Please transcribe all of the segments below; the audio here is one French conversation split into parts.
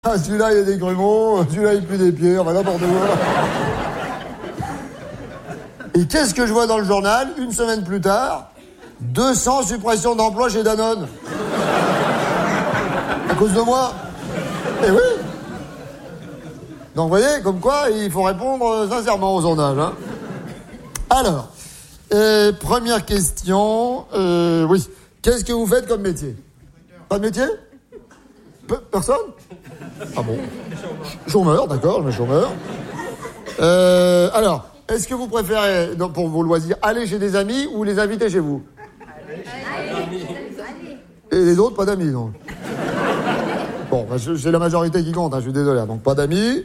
Ah, celui-là, il y a des grumeaux, celui-là, il pue des pierres, bah, n'importe quoi. Et qu'est-ce que je vois dans le journal, une semaine plus tard? 200 suppressions d'emplois chez Danone. À cause de moi. Eh oui. Donc, vous voyez, comme quoi, il faut répondre sincèrement aux sondages. Hein. Alors, première question. Oui. Qu'est-ce que vous faites comme métier? Pas de métier? Personne? Ah bon? Chômeur, d'accord, mais chômeur. Alors, est-ce que vous préférez, donc, pour vos loisirs, aller chez des amis ou les inviter chez vous? Et les autres, pas d'amis, donc. Bon, bah, c'est la majorité qui compte, hein, je suis désolé, donc pas d'amis.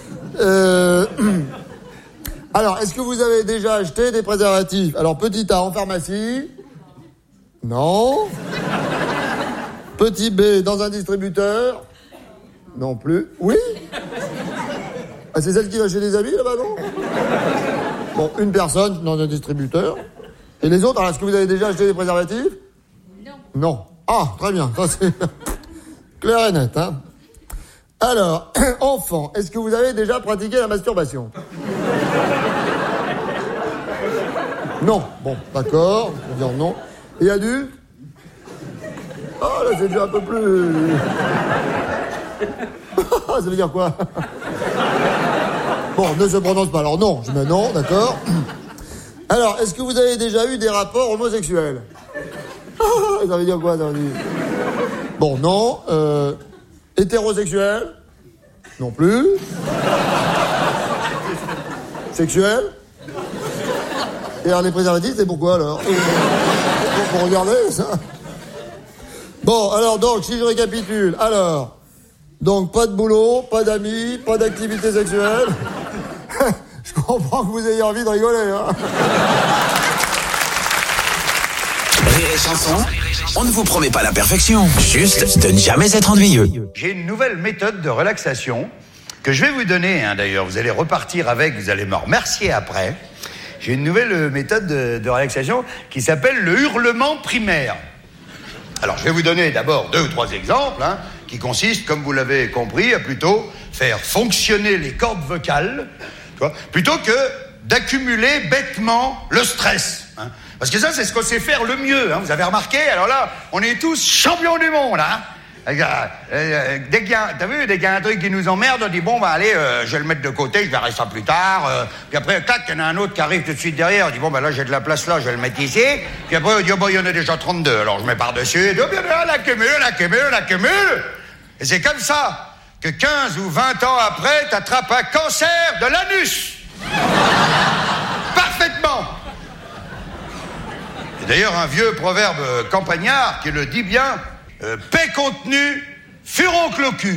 Alors, est-ce que vous avez déjà acheté des préservatifs? Alors, petit A en pharmacie? Non. Petit B dans un distributeur? Non plus. Oui? Ah, c'est celle qui va chez les amis, là-bas, non? Bon, une personne dans un distributeur. Et les autres, alors, est-ce que vous avez déjà acheté des préservatifs? Non. Non. Ah, très bien. Ça, c'est clair et net, hein. Alors, enfant, est-ce que vous avez déjà pratiqué la masturbation? Non. Bon, d'accord. On va dire non. Et adulte? Ah, là, c'est déjà un peu plus... Ça veut dire quoi? Bon, ne se prononce pas. Alors non, je mets non, d'accord. Alors, est-ce que vous avez déjà eu des rapports homosexuels? Ça veut dire quoi, ça veut dire? Bon, non. Hétérosexuel? Non plus. Sexuel? Et alors, les préservatifs, c'est pourquoi, alors? Pour regarder, ça. Bon, alors, donc, si je récapitule, alors... Donc, pas de boulot, pas d'amis, pas d'activité sexuelle. Je comprends que vous ayez envie de rigoler, hein. Rire et Chanson, on ne vous promet pas la perfection, juste de ne jamais être ennuyeux. J'ai une nouvelle méthode de relaxation que je vais vous donner, hein, d'ailleurs. Vous allez repartir avec, vous allez me remercier après. J'ai une nouvelle méthode de relaxation qui s'appelle le hurlement primaire. Alors, je vais vous donner d'abord 2 ou 3 exemples, hein, qui consistent, comme vous l'avez compris, à plutôt faire fonctionner les cordes vocales, tu vois, plutôt que d'accumuler bêtement le stress. Hein. Parce que ça, c'est ce qu'on sait faire le mieux. Hein. Vous avez remarqué? Alors là, on est tous champions du monde. Hein. Dès qu'il y a, t'as vu, dès qu'il y a un truc qui nous emmerde, on dit bon, bah allez, je vais le mettre de côté, je verrai ça plus tard. Puis après, clac, il y en a un autre qui arrive tout de suite derrière. On dit bon, bah là, j'ai de la place là, je vais le mettre ici. Puis après, on dit oh, bah, il y en a déjà 32. Alors je mets par-dessus. Et bien, on accumule. Et c'est comme ça que 15 ou 20 ans après, t'attrapes un cancer de l'anus. Parfaitement. Et d'ailleurs, un vieux proverbe campagnard qui le dit bien. Paix contenue, furoncle au cul.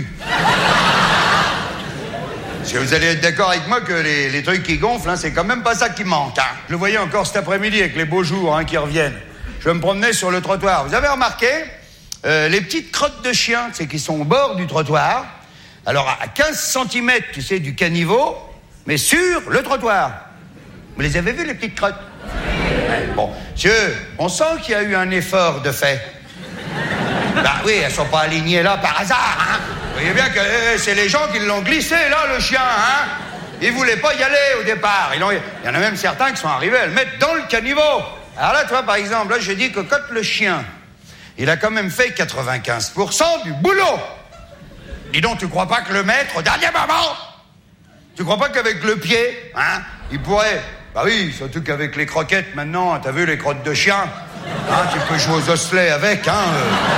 Parce que vous allez être d'accord avec moi que les trucs qui gonflent, hein, c'est quand même pas ça qui manque. Hein. Je le voyais encore cet après-midi avec les beaux jours hein, qui reviennent. Je me promenais sur le trottoir. Vous avez remarqué les petites crottes de chiens, c'est qui sont au bord du trottoir. Alors à 15 cm, tu sais, du caniveau, mais sur le trottoir. Vous les avez vus, les petites crottes? Bon, monsieur, on sent qu'il y a eu un effort de fait. Bah oui, elles sont pas alignées là par hasard, hein. Vous voyez bien que c'est les gens qui l'ont glissé là, le chien, hein. Ils voulaient pas y aller au départ. Il y en a même certains qui sont arrivés à le mettre dans le caniveau. Alors là, tu vois, par exemple, là, je dis que quand le chien, il a quand même fait 95% du boulot. Dis donc, tu crois pas que le maître, au dernier moment, tu crois pas qu'avec le pied, hein, il pourrait... Bah oui, surtout qu'avec les croquettes maintenant, t'as vu les crottes de chien? Hein, tu peux jouer aux osselets avec, hein.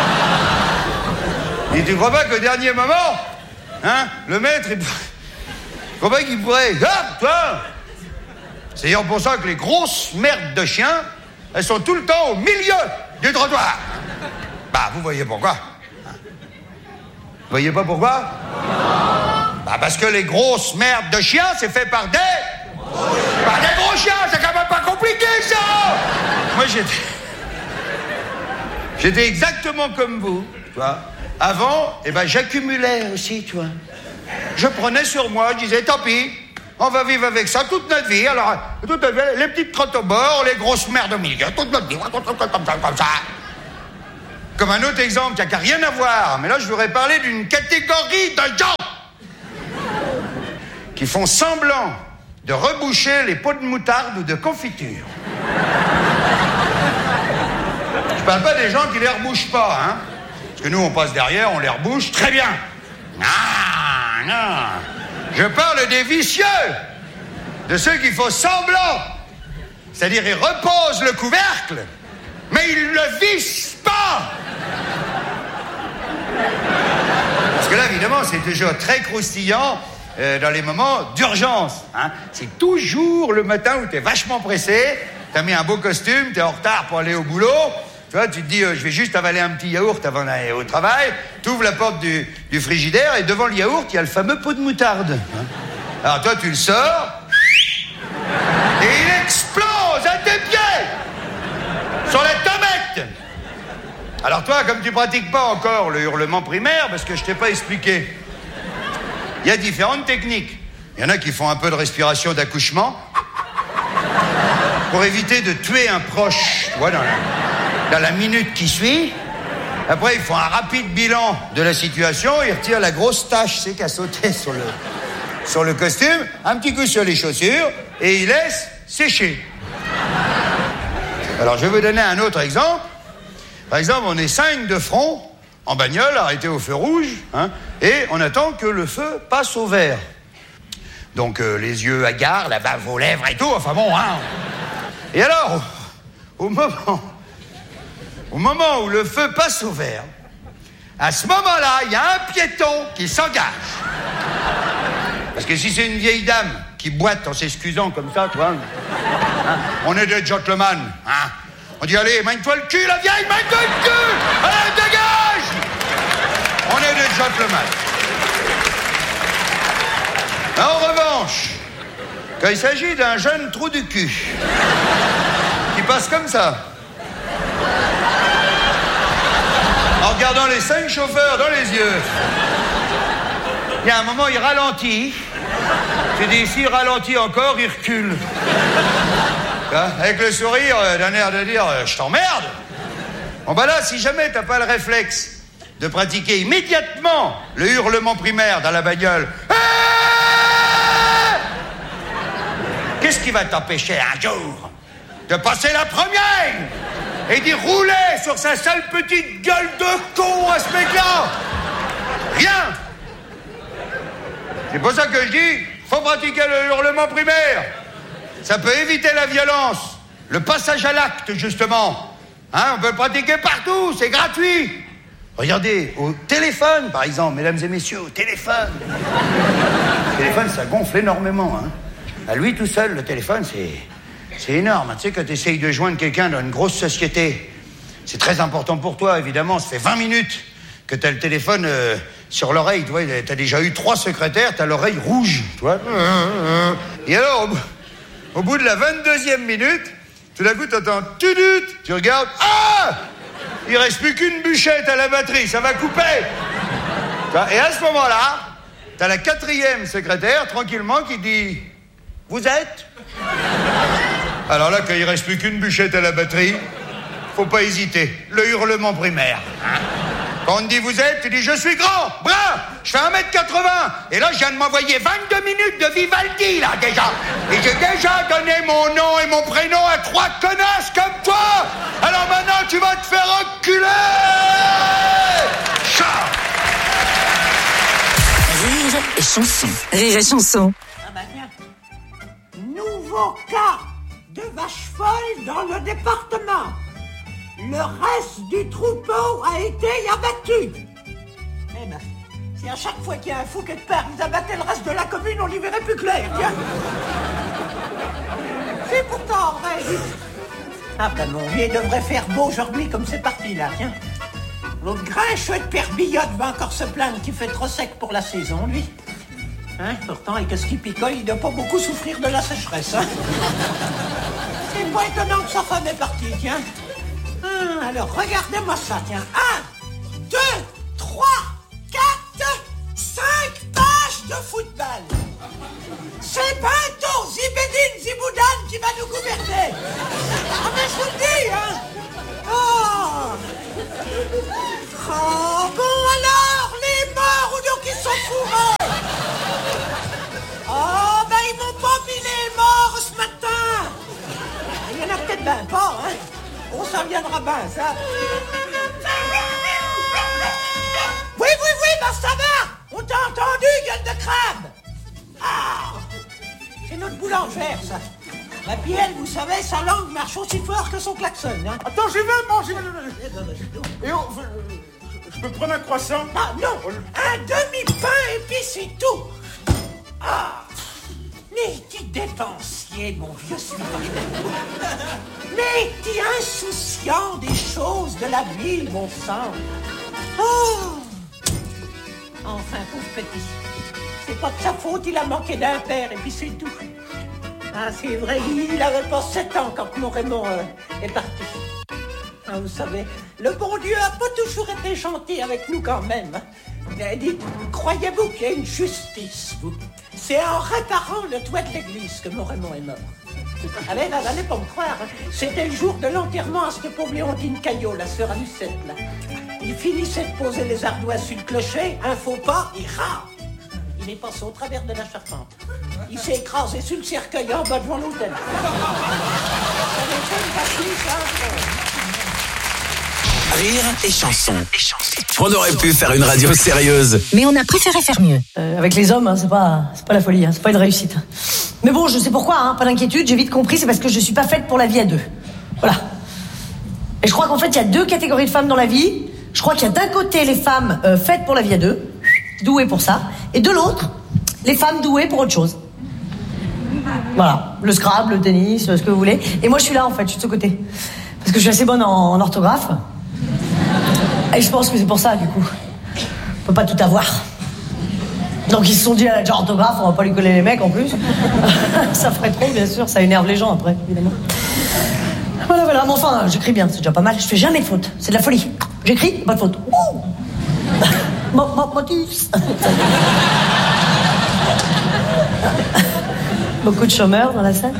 Et tu crois pas qu'au dernier moment, hein, le maître, tu crois pas qu'il pourrait... Ah, toi. C'est d'ailleurs pour ça que les grosses merdes de chiens, elles sont tout le temps au milieu du trottoir. Bah, vous voyez pourquoi? Vous voyez pas pourquoi? Bah, parce que les grosses merdes de chiens, c'est fait par des... Par des gros chiens, c'est quand même pas compliqué, ça. Moi, j'étais exactement comme vous, tu vois. Avant, eh ben, j'accumulais aussi, tu vois. Je prenais sur moi, je disais, tant pis, on va vivre avec ça toute notre vie. Alors, toute notre vie, les petites crottes au bord, les grosses merdes au milieu, toute notre vie, comme ça. Comme un autre exemple qui n'a rien à voir, mais là je voudrais parler d'une catégorie de gens qui font semblant de reboucher les pots de moutarde ou de confiture. Je parle pas des gens qui les rebouchent pas, hein. Parce que nous on passe derrière, on les rebouche, très bien. Non, non. Je parle des vicieux, de ceux qui font semblant. C'est-à-dire ils reposent le couvercle, mais ils ne le vissent pas. Parce que là, évidemment, c'est toujours très croustillant dans les moments d'urgence. Hein. C'est toujours le matin où t'es vachement pressé, t'as mis un beau costume, t'es en retard pour aller au boulot. Tu vois, tu te dis, je vais juste avaler un petit yaourt avant d'aller au travail. T'ouvres la porte du frigidaire et devant le yaourt, il y a le fameux pot de moutarde. Hein. Alors toi, tu le sors et il explose à tes pieds sur la tomate. Alors toi, comme tu pratiques pas encore le hurlement primaire, parce que je t'ai pas expliqué, il y a différentes techniques. Il y en a qui font un peu de respiration d'accouchement pour éviter de tuer un proche, tu vois, dans la minute qui suit. Après, ils font un rapide bilan de la situation, ils retirent la grosse tache, c'est, qui a sauté sur le costume, un petit coup sur les chaussures, et ils laissent sécher. Alors, je vais vous donner un autre exemple. Par exemple, on est 5 de front, en bagnole, arrêtés au feu rouge, hein, et on attend que le feu passe au vert. Donc, les yeux hagards, la bave aux lèvres et tout, enfin bon, hein. Et alors, au moment où le feu passe au vert, à ce moment-là, il y a un piéton qui s'engage. Parce que si c'est une vieille dame qui boite en s'excusant comme ça, tu vois, hein, on est des gentlemen, hein. On dit, allez, mène-toi le cul, la vieille, mène-toi le cul! Allez, dégage! On est des gentlemen. En revanche, quand il s'agit d'un jeune trou du cul, qui passe comme ça, en regardant les 5 chauffeurs dans les yeux, il y a un moment, il ralentit. Tu dis, s'il ralentit encore, il recule. Avec le sourire d'un air de dire je t'emmerde. Bon bah là, si jamais t'as pas le réflexe de pratiquer immédiatement le hurlement primaire dans la bagnole, qu'est-ce qui va t'empêcher un jour de passer la première et d'y rouler sur sa sale petite gueule de con à ce mec-là? Rien. C'est pour ça que je dis, faut pratiquer le hurlement primaire. Ça peut éviter la violence, le passage à l'acte, justement. Hein, on peut le pratiquer partout, c'est gratuit. Regardez, au téléphone, par exemple, mesdames et messieurs, au téléphone. Le téléphone, ça gonfle énormément. Hein. À lui tout seul, le téléphone, c'est énorme. Tu sais, quand tu essayes de joindre quelqu'un dans une grosse société, c'est très important pour toi, évidemment. Ça fait 20 minutes que tu as le téléphone sur l'oreille. Tu vois, tu as déjà eu 3 secrétaires, tu as l'oreille rouge. Tu vois. Et alors... Au bout de la 22e minute, tout d'un coup, t'entends tudut, tu regardes, il reste plus qu'une bûchette à la batterie, ça va couper. Et à ce moment-là, t'as la 4e secrétaire, tranquillement, qui dit, vous êtes? Alors là, quand il reste plus qu'une bûchette à la batterie, faut pas hésiter, le hurlement primaire. Hein? Quand on te dit vous êtes, tu dis je suis grand, brun, je fais 1m80. Et là, je viens de m'envoyer 22 minutes de Vivaldi, là, déjà. Et j'ai déjà donné mon nom et mon prénom à 3 connasses comme toi. Alors maintenant, tu vas te faire reculer. Ciao. Rire et chanson. Rire et chanson. Ah bah tiens. Nouveau cas de vache folle dans le département. Le reste du troupeau a été abattu. Eh ben, si à chaque fois qu'il y a un fou quelque part, vous abattez le reste de la commune, on y verrait plus clair, tiens. C'est pourtant vrai. Ah ben mon vieux, il devrait faire beau aujourd'hui comme c'est parti là, tiens. L'autre grincheux de Père Billotte va encore se plaindre qu'il fait trop sec pour la saison, lui. Hein, pourtant, avec ce qui picole, il ne doit pas beaucoup souffrir de la sécheresse, hein. C'est pas étonnant que sa femme est partie, tiens. Alors, regardez-moi ça, tiens. 1, 2, 3, 4, 5 pages de football. C'est bientôt Zibedine Ziboudan qui va nous gouverner. Ah, mais je vous le dis, hein. Oh, Oh, bon alors, les morts ou donc ils sont fourrés? Oh, ben ils m'ont pas mis les morts ce matin. Il y en a peut-être ben pas, hein. On s'en viendra ben, ça. Oui, ben ça va. On t'a entendu, gueule de crabe. Ah, c'est notre boulangère, ça. La puis elle, vous savez, sa langue marche aussi fort que son klaxon, hein. Attends, j'y vais, manger. Et oh, je peux prendre un croissant? Ah non, un demi-pain et puis c'est tout. Ah, mais qui dépensier, mon vieux Smith. Mais qui insouciant des choses de la vie, mon sang. Oh. Enfin, pauvre petit. C'est pas de sa faute, il a manqué d'un père et puis c'est tout. Ah, c'est vrai, il avait pas 7 ans quand mon Raymond est parti. Ah, vous savez, le bon Dieu a pas toujours été gentil avec nous quand même. Mais dites, croyez-vous qu'il y a une justice, vous? C'est en réparant le toit de l'église que mon Raymond est mort. Allez, n'allez pas me croire, hein. C'était le jour de l'enterrement à cette pauvre Léontine Caillot, la sœur à Lucette, là. Il finissait de poser les ardoises sur le clocher, un faux pas, il rare. Il est passé au travers de la charpente. Il s'est écrasé sur le cercueil en bas devant l'hôtel. Rire et chanson. On aurait pu faire une radio sérieuse. Mais on a préféré faire mieux. Avec les hommes, hein, c'est pas la folie, hein, c'est pas une réussite. Mais bon, je sais pourquoi, hein, pas d'inquiétude, j'ai vite compris, c'est parce que je suis pas faite pour la vie à deux. Voilà. Et je crois qu'en fait, il y a 2 catégories de femmes dans la vie. Je crois qu'il y a d'un côté les femmes faites pour la vie à deux, douées pour ça, et de l'autre, les femmes douées pour autre chose. Voilà, le Scrabble, le tennis, ce que vous voulez. Et moi, je suis là, en fait, je suis de ce côté. Parce que je suis assez bonne en orthographe. Et je pense que c'est pour ça, du coup. On peut pas tout avoir. Donc ils se sont dit, elle a déjà orthographe, on va pas lui coller les mecs en plus. Ça ferait trop, bien sûr, ça énerve les gens après, évidemment. Voilà, mais enfin, j'écris bien, c'est déjà pas mal. Je fais jamais de faute, c'est de la folie. J'écris, pas de faute. Ouh Motus. Beaucoup de chômeurs dans la salle.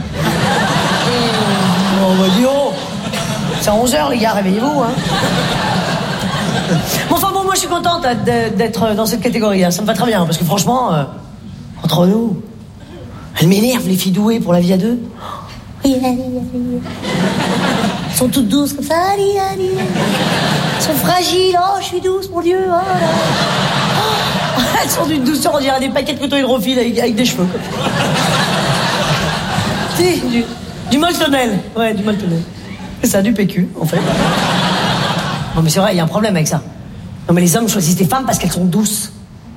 On va dire, oh, c'est 11h les gars, réveillez-vous, hein. Bon, enfin bon, moi je suis contente d'être dans cette catégorie, hein. Ça me va très bien, parce que franchement, entre nous, elles m'énervent les filles douées pour la vie à deux. Elles sont toutes douces comme ça. Elles sont fragiles. Oh, je suis douce, mon Dieu. Oh, elles sont d'une douceur, on dirait des paquets de coton hydrophile avec des cheveux. Si, du moltonnel. Ouais, du moltonnel. C'est ça, du PQ, en fait. Non, mais c'est vrai, il y a un problème avec ça. Non, mais les hommes choisissent des femmes parce qu'elles sont douces.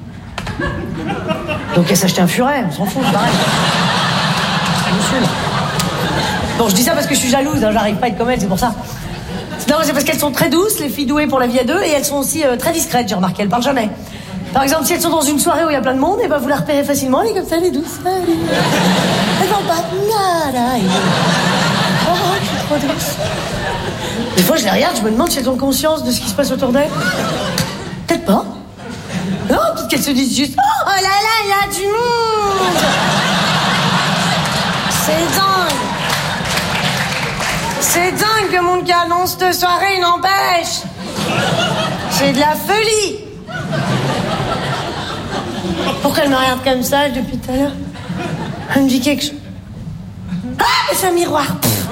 Donc elles s'achètent un furet, on s'en fout, c'est pareil. Monsieur. Bon, je dis ça parce que je suis jalouse, hein, j'arrive pas à être comme elles, c'est pour ça. Non, c'est parce qu'elles sont très douces, les filles douées pour la vie à deux, et elles sont aussi très discrètes, j'ai remarqué, elles parlent jamais. Par exemple, si elles sont dans une soirée où il y a plein de monde, et ben vous la repérez facilement, elle est comme ça, elle est douce. Elle parle pas. Oh, je suis trop douce. Des fois, je les regarde, je me demande si elles ont conscience de ce qui se passe autour d'elles. Peut-être pas. Non, peut-être qu'elles se disent juste, oh là là, il y a du monde. C'est dingue. C'est dingue le monde qui annonce de soirée, n'empêche. C'est de la folie. Pourquoi elle me regarde comme ça depuis tout à l'heure? Elle me dit quelque chose. Ah, mais c'est un miroir.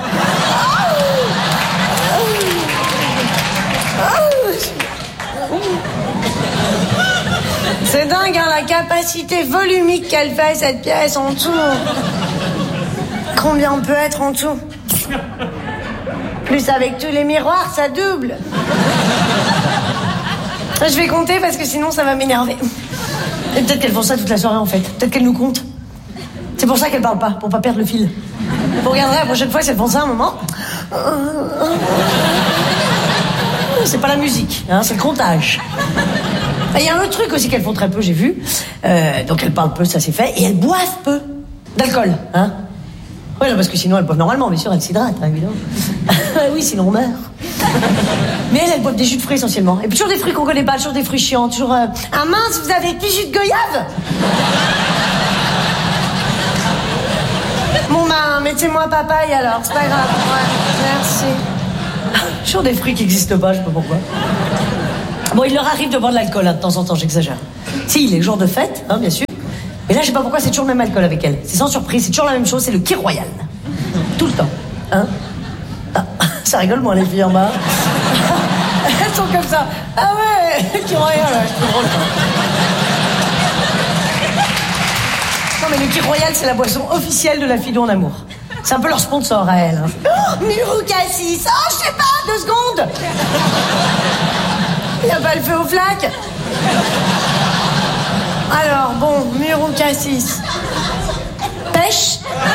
C'est dingue, hein, la capacité volumique qu'elle fait, cette pièce, en tout. Combien on peut être en tout? Plus avec tous les miroirs, ça double. Je vais compter parce que sinon ça va m'énerver. Et peut-être qu'elles font ça toute la soirée en fait. Peut-être qu'elles nous comptent. C'est pour ça qu'elles parlent pas, pour pas perdre le fil. Vous regarderez la prochaine fois si elles font ça un moment. C'est pas la musique, hein, c'est le comptage. Il y a un autre truc aussi qu'elles font très peu, j'ai vu. Donc elles parlent peu, ça c'est fait. Et elles boivent peu d'alcool, hein. Ouais, non, parce que sinon elles boivent normalement, bien sûr, elles s'hydratent, hein, évidemment. Oui, sinon on meurt. Mais elles boivent des jus de fruits essentiellement. Et puis toujours des fruits qu'on connaît pas, toujours des fruits chiants, toujours... Ah mince, vous avez du jus de goyave? Bon ben, mettez-moi papaye alors, c'est pas grave. Ouais, merci. Sur des fruits qui n'existent pas, je sais pas pourquoi. Bon, il leur arrive de boire de l'alcool, hein, de temps en temps, j'exagère. Si, les jours de fête, hein, bien sûr. Mais là, je sais pas pourquoi, c'est toujours le même alcool avec elle. C'est sans surprise, c'est toujours la même chose, c'est le Kir Royal. Tout le temps. Hein? Ah, ça rigole, moi, les filles en bas. Elles sont comme ça. Ah ouais, Kir Royal, c'est drôle, ça. Non, mais le Kir Royal, c'est la boisson officielle de la fille en amour. C'est un peu leur sponsor à elle. Hein. Oh, Muro Cassis. Oh, je sais pas, 2 secondes. Il n'y a pas le feu aux flaques. Alors, bon, Muro Cassis. Pêche.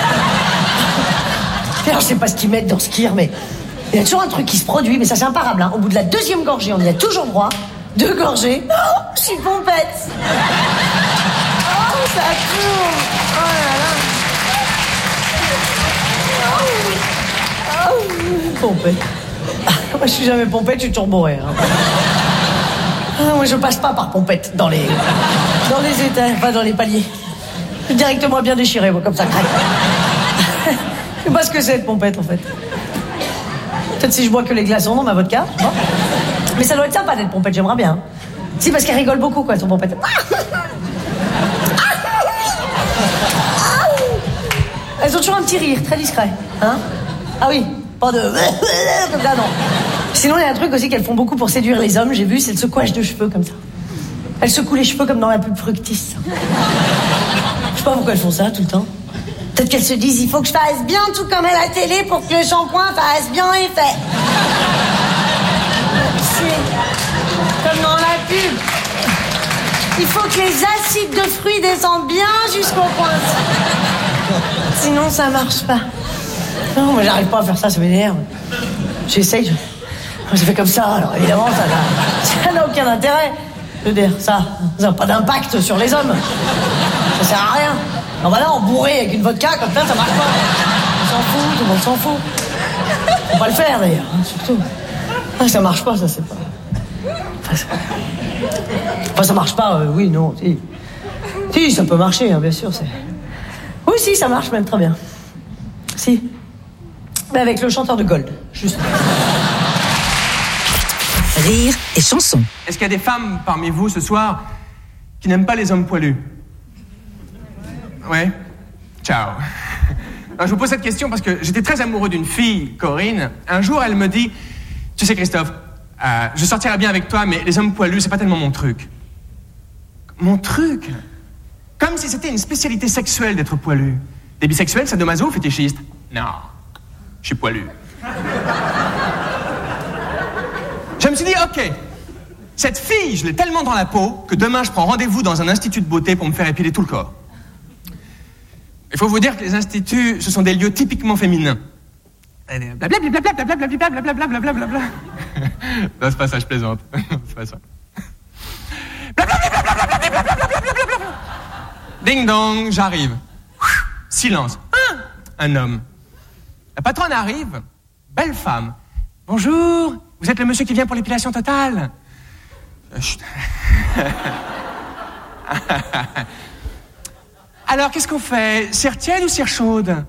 Alors, je sais pas ce qu'ils mettent dans ce kir, mais il y a toujours un truc qui se produit, mais ça, c'est imparable. Hein. Au bout de la 2e gorgée, on y a toujours droit. 2 gorgées. Oh, je suis pompette. Oh, ça tourne. Oh là là. Pompette. Moi, je suis jamais pompette, je suis toujours bourré. Hein. Moi, je passe pas par pompette dans les états, enfin dans les paliers. Je suis directement bien déchiré, moi, comme ça, craque. Je sais pas ce que c'est, de pompette, en fait. Peut-être si je bois que les glaçons dans ma vodka. Bon. Mais ça doit être sympa d'être pompette, j'aimerais bien. Hein. Si, parce qu'elle rigole beaucoup, quoi, son pompette. Elles ont toujours un petit rire, très discret. Hein? Ah oui, pas de... comme ça, non. Sinon, il y a un truc aussi qu'elles font beaucoup pour séduire les hommes, j'ai vu, c'est le secouage de cheveux, comme ça. Elles secouent les cheveux comme dans la pub Fructis. Je sais pas pourquoi elles font ça, tout le temps. Peut-être qu'elles se disent, il faut que je fasse bien tout comme à la télé pour que le shampoing fasse bien effet. C'est comme dans la pub. Il faut que les acides de fruits descendent bien jusqu'au point. Sinon, ça marche pas. Non, moi, j'arrive pas à faire ça m'énerve. J'essaye. J'ai fait comme ça, alors évidemment, ça n'a aucun intérêt. Je veux dire, ça n'a pas d'impact sur les hommes. Ça sert à rien. Non, bah là, on bourré avec une vodka, comme ça marche pas. On s'en fout, tout le monde s'en fout. Faut pas le faire, d'ailleurs, hein, surtout. Ah, ça marche pas, ça, c'est pas... Enfin, ça marche pas, oui, non, si. Si, ça peut marcher, hein, bien sûr, c'est... Oui, si, ça marche même très bien. Si. Mais avec le chanteur de Gold, juste. Rire et chanson. Est-ce qu'il y a des femmes parmi vous ce soir qui n'aiment pas les hommes poilus? Ouais. Ciao. Alors, je vous pose cette question parce que j'étais très amoureux d'une fille, Corinne. Un jour, elle me dit, tu sais, Christophe, je sortirais bien avec toi, mais les hommes poilus, c'est pas tellement mon truc. Mon truc? Comme si c'était une spécialité sexuelle d'être poilu. Des bisexuels, sadomaso ou fétichistes? Non, je suis poilu. Je me suis dit, ok, cette fille, je l'ai tellement dans la peau que demain, je prends rendez-vous dans un institut de beauté pour me faire épiler tout le corps. Il faut vous dire que les instituts, ce sont des lieux typiquement féminins. Blablabla. Non, c'est pas ça, je plaisante. C'est pas ça. Ding dong, j'arrive. Silence. Un homme. La patronne arrive. Belle femme. Bonjour, vous êtes le monsieur qui vient pour l'épilation totale? Alors, qu'est-ce qu'on fait? Cire tiède ou cire chaude?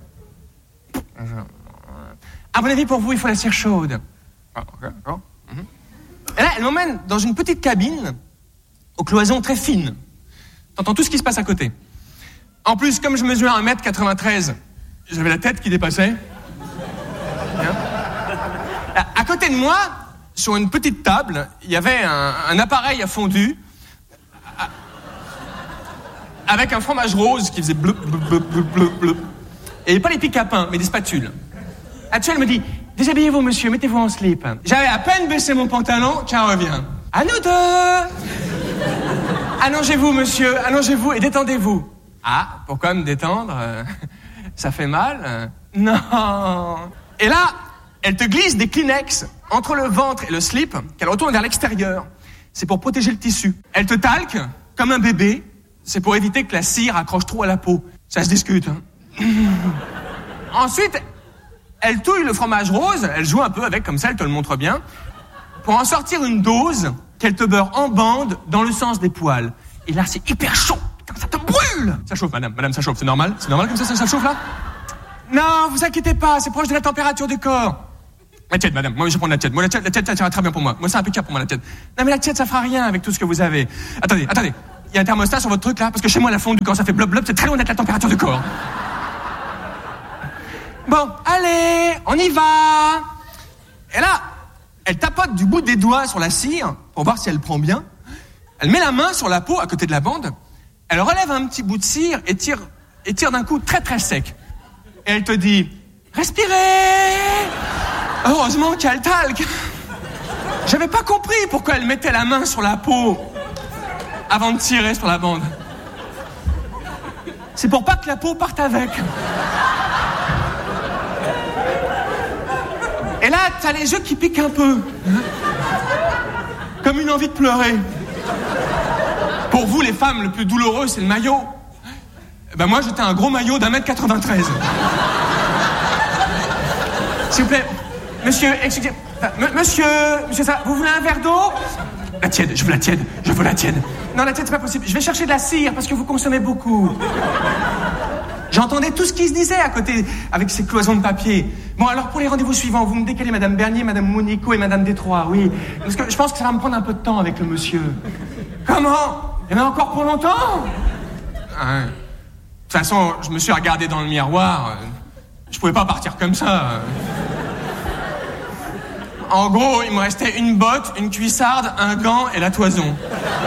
À mon avis, pour vous, il faut la cire chaude. Et là, elle m'emmène dans une petite cabine aux cloisons très fines. T'entends tout ce qui se passe à côté. En plus, comme je mesure 1m93, j'avais la tête qui dépassait. À côté de moi, sur une petite table, il y avait un appareil à fondu avec un fromage rose qui faisait bleu, bleu, bleu, bleu, bleu, bleu. Et pas les pics à pain, mais des spatules. Là-dessus, elle me dit, déshabillez-vous, monsieur, mettez-vous en slip. J'avais à peine baissé mon pantalon qu'elle revient. À nous deux! Allongez-vous, monsieur, allongez-vous et détendez-vous. Ah, pourquoi me détendre? Ça fait mal? Non. Et là, elle te glisse des Kleenex entre le ventre et le slip qu'elle retourne vers l'extérieur. C'est pour protéger le tissu. Elle te talque comme un bébé. C'est pour éviter que la cire accroche trop à la peau. Ça se discute. Hein. Ensuite, elle touille le fromage rose. Elle joue un peu avec, comme ça, elle te le montre bien. Pour en sortir une dose qu'elle te beurre en bande dans le sens des poils. Et là, c'est hyper chaud. Putain, ça te brûle. Ça chauffe, madame. Madame, ça chauffe. C'est normal? C'est normal comme ça chauffe, là? Non, vous inquiétez pas. C'est proche de la température du corps. La tiède, madame. Moi, je vais prendre la tiède. Moi, la tiède, ça ira très bien pour moi. Moi, c'est impeccable pour moi, la tiède. Non, mais la tiède, ça fera rien avec tout ce que vous avez. Attendez. Il y a un thermostat sur votre truc, là? Parce que chez moi, la fondu, quand ça fait blob, c'est très loin d'être la température du corps. Bon, allez, on y va. Et là, elle tapote du bout des doigts sur la cire pour voir si elle prend bien. Elle met la main sur la peau à côté de la bande. Elle relève un petit bout de cire et tire d'un coup très très sec. Et elle te dit, respirez. Heureusement qu'il y a le talc. J'avais pas compris pourquoi elle mettait la main sur la peau avant de tirer sur la bande. C'est pour pas que la peau parte avec. Et là, t'as les yeux qui piquent un peu. Comme une envie de pleurer. Pour vous, les femmes, le plus douloureux, c'est le maillot. Ben moi, j'étais un gros maillot d'1m93. S'il vous plaît, monsieur, excusez... Monsieur, ça, vous voulez un verre d'eau? La tiède, je veux la tiède. Non, la tiède, c'est pas possible. Je vais chercher de la cire, parce que vous consommez beaucoup. J'entendais tout ce qui se disait à côté, avec ces cloisons de papier. Bon, alors pour les rendez-vous suivants, vous me décalez Madame Bernier, Madame Monico et Madame Détroit, oui. Parce que je pense que ça va me prendre un peu de temps avec le monsieur. Comment? Il y en a encore pour longtemps? De toute façon, je me suis regardé dans le miroir. Je pouvais pas partir comme ça. En gros, il me restait une botte, une cuissarde, un gant et la toison.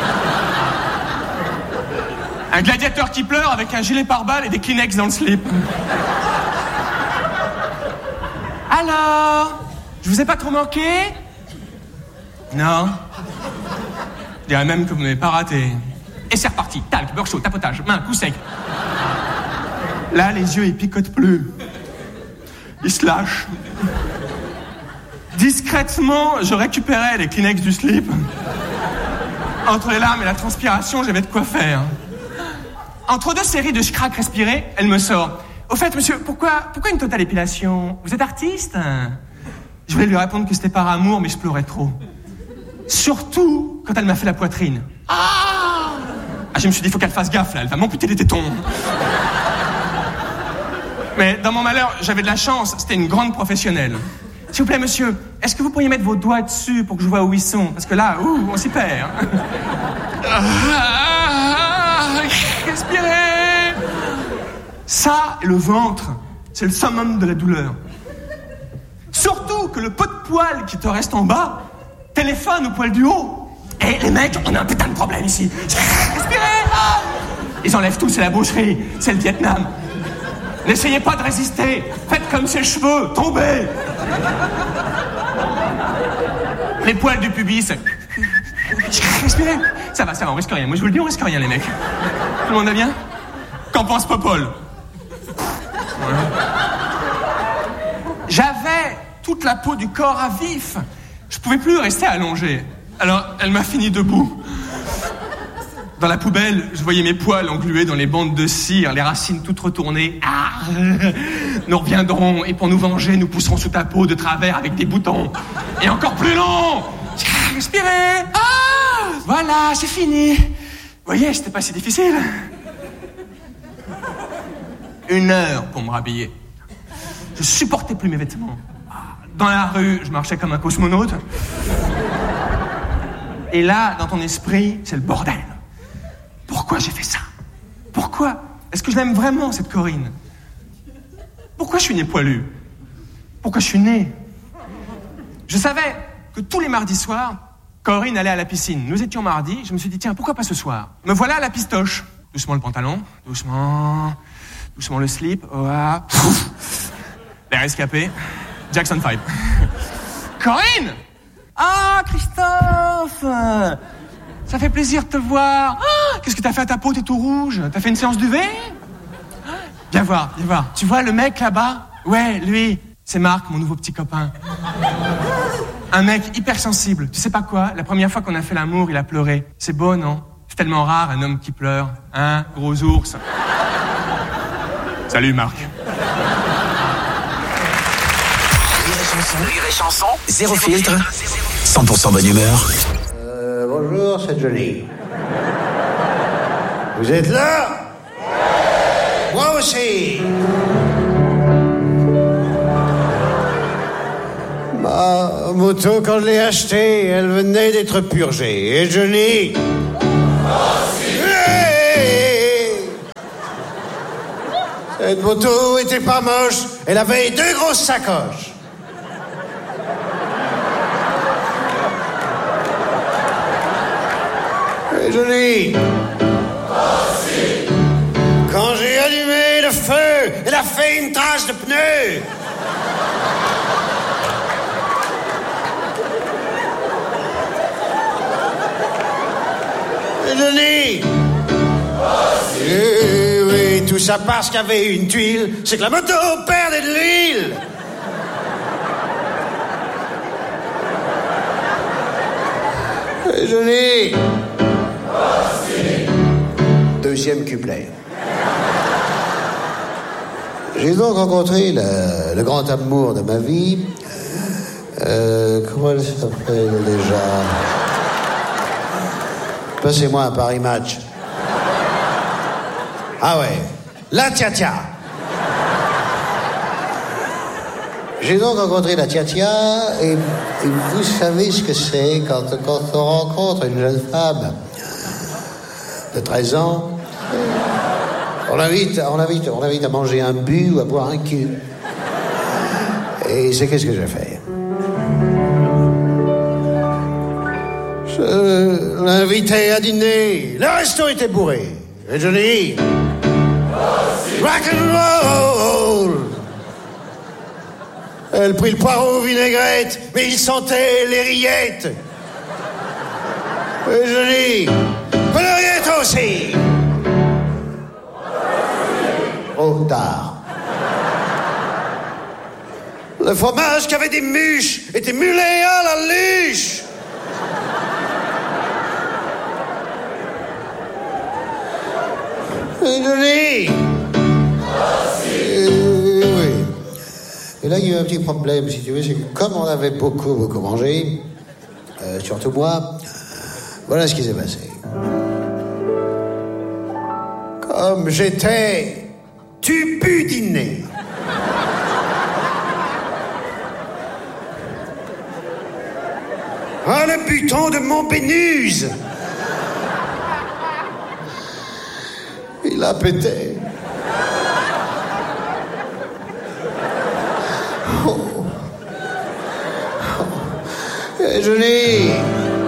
Un gladiateur qui pleure avec un gilet pare-balles et des Kleenex dans le slip. Alors, je vous ai pas trop manqué? Non. Je dirais même que vous m'avez pas raté. Et c'est reparti. Talc, beurre chaud, tapotage, main, coup sec. Là, les yeux, ils picotent plus. Ils se lâchent. Discrètement, je récupérais les Kleenex du slip. Entre les larmes et la transpiration, j'avais de quoi faire. Entre deux séries de craques respirées, elle me sort. Au fait, monsieur, pourquoi une totale épilation? Vous êtes artiste? Je voulais lui répondre que c'était par amour, mais je pleurais trop. Surtout quand elle m'a fait la poitrine. Je me suis dit, faut qu'elle fasse gaffe, là, elle va m'amputer les tétons. Mais dans mon malheur, j'avais de la chance, c'était une grande professionnelle. S'il vous plaît, monsieur, est-ce que vous pourriez mettre vos doigts dessus pour que je vois où ils sont? Parce que là, on s'y perd. Respirez. Ça et le ventre, c'est le summum de la douleur. Surtout que le peu de poils qui te reste en bas téléphone au poil du haut. Et les mecs, on a un putain de problème ici. Respirez. Ils enlèvent tout, c'est la boucherie, c'est le Vietnam. N'essayez pas de résister, faites comme ses cheveux, tombez. Les poils du pubis. Respirez. Ça va, on risque rien. Moi je vous le dis, on risque rien les mecs. Tout le monde va bien? Qu'en pense Popol? J'avais toute la peau du corps à vif. Je pouvais plus rester allongé. Alors elle m'a fini debout. Dans la poubelle, je voyais mes poils englués dans les bandes de cire, les racines toutes retournées. Nous reviendrons et pour nous venger, nous pousserons sous ta peau de travers avec des boutons. Et encore plus long. Respirez. Voilà, c'est fini. Vous voyez, c'était pas si difficile. 1 heure pour me rhabiller. Je supportais plus mes vêtements. Dans la rue, je marchais comme un cosmonaute. Et là, dans ton esprit, c'est le bordel. Pourquoi j'ai fait ça? Pourquoi? Est-ce que je l'aime vraiment, cette Corinne? Pourquoi je suis né poilu? Pourquoi je suis né? Je savais que tous les mardis soirs, Corinne allait à la piscine. Nous étions mardi, je me suis dit, tiens, pourquoi pas ce soir? Me voilà à la pistoche. Doucement le pantalon, doucement le slip, l'air escapé, Jackson 5. Corinne! Christophe! Ça fait plaisir de te voir. Qu'est-ce que t'as fait à ta peau? T'es tout rouge. T'as fait une séance d'UV? Viens voir. Tu vois le mec là-bas? Ouais, lui. C'est Marc, mon nouveau petit copain. Un mec hyper sensible. Tu sais pas quoi? La première fois qu'on a fait l'amour, il a pleuré. C'est beau, non? C'est tellement rare, un homme qui pleure. Hein? Gros ours. Salut, Marc. Rire et chanson, zéro filtre, 100% bonne humeur. Bonjour, c'est Johnny. Vous êtes là? Moi aussi. Ma moto, quand je l'ai achetée, elle venait d'être purgée. Et Johnny... Hey, cette moto était pas moche. Elle avait 2 grosses sacoches. Et Johnny... Quand j'ai allumé le feu, elle a fait une tache de pneu. Johnny. Oui, tout ça parce qu'il y avait une tuile. C'est que la moto perdait de l'huile. Johnny. Deuxième couplet. J'ai donc rencontré le grand amour de ma vie. Comment elle s'appelle déjà? Passez-moi un Paris Match. Ah ouais, la Tia-Tia. J'ai donc rencontré la Tia-Tia et vous savez ce que c'est quand on rencontre une jeune femme de 13 ans, on l'invite à manger un bu ou à boire un cul. Et c'est qu'est-ce que j'ai fait? Je l'invitais à dîner. Le resto était bourré. Et Johnny... Rock and roll. Elle prit le poireau vinaigrette, mais il sentait les rillettes. Et Johnny... Coloriette aussi. Trop tard. Le fromage qui avait des mûches était mulé à la luche. Johnny. Oui. Et là, il y a eu un petit problème, si tu veux, c'est que comme on avait beaucoup mangé, surtout moi, voilà ce qui s'est passé. Comme j'étais tubudiné. Ah, le buton de mon Bénuse. Il a pété. Oh. Et Johnny.